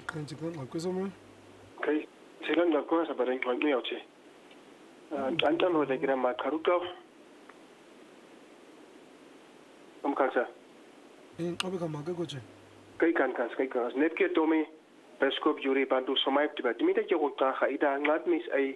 Kan chikan akkusa mo? Kai silan da kuma sabarin kwan ne yauce. An tan ho da gidan ma karuka. Kansa. Obi kan ma goche. Kai kan Netke Tommy Beskop Juri Bantu Somai Tiba. Dimita ke kota ida ngat mis ai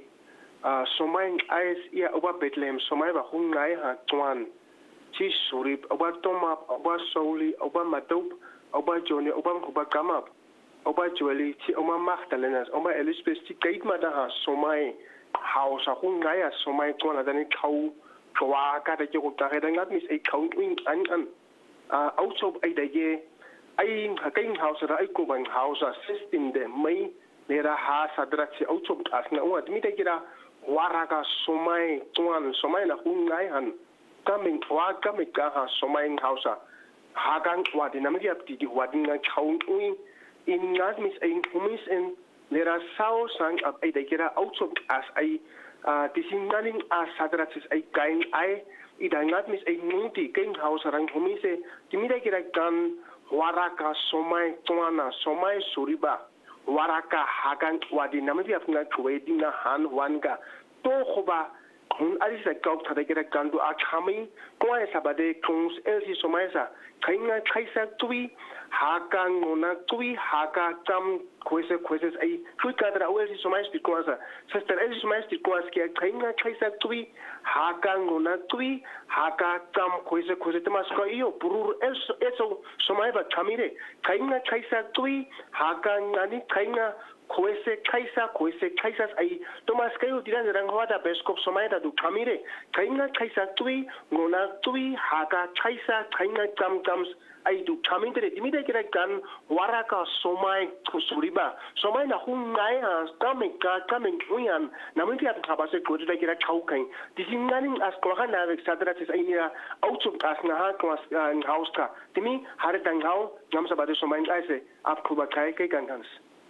Somai ais ia oba Bethlehem Somai ba hung ngai ha tuan. Chi surip oba Toma oba Sauli oba Matop oba Johnny oba Kuba Kamap. Oba Joeli chi oma Magdalena oma Elizabeth chi kait ma da ha Somai house ha hung ngai ha Somai tuan adani kau kwa ka da ke kota ida ngat mis ai kau wing an also ai da ye ai hakai house ra ai ko ban house system de mai nera ha sadratsi also asna wa mi da kira waraga somai tuan somai na hungai han coming wa coming ka ha somai house ha kan wa dinamik ya ti wa dinga chaun ui in nas mis ai humis en nera sao sang ab ai da kira also as ai disingaling as sadratsi ai kain ai idangat mis ai nunti kain house rang humise timida kira kan waraka somai tuana somai suriba waraka hagan wadi namadi afna kwedina han wanga to khoba hun alisa gaup thada kira kandu achami koe sabade kungs elsi somaisa kainga kaisa tui haka ngona tui haka tam kwese ai tui kadra elsi somais bikosa sister elsi somais bikosa kia kainga kaisa tui haka ngona tui haka tam kwese temas ko iyo purur eso somaiba kamire kainga kaisa tui haka ngani kainga kwese kaisa ai tomas kayo diran rangwada beskop somaida du kamire kainga kaisa tui ngona tui haka kaisa kainga tam ai du kamire dimide kira kan waraka somai kusuriba somai na hungai ha coming uyan namunti at habase kodida kira chaukai disinganing as kohana vek sadratis ainia outsum asna ha klas house ka timi hare danghau namsa bade somai aise ap kuba kai gangans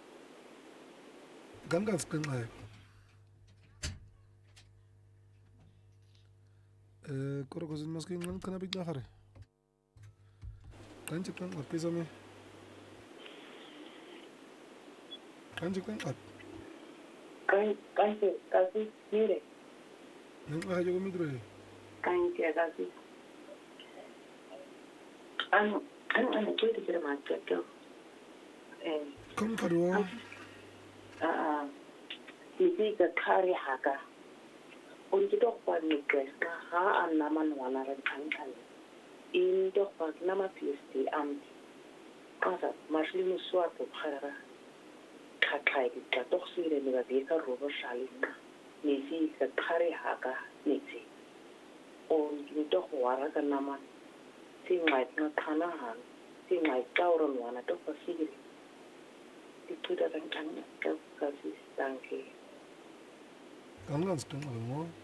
Gangas kan ay. Koro kosin maskin lang kanabig na kare. Kanjik kan at pisa me. Kanjik kan at. Kanjik kasi mire. Nang ahayo ko midro eh. Kanjik kasi. Ano pwede kira matcha ko. Kam kadwa. Sisi ka kari haka. Unti dok pa mikre na ha an naman wana rin kan. In dok pa nama pisti amti. Kasa masli muswa to khara. Kakai ka dok sire ni ka robo shalina. Nisi ka kari haka nisi. Unti dok wara ka naman. Singait na tanahan. Singait kauron wana dok pa sire. Itu datang kan kasi tangki. Gangas kan ay mo.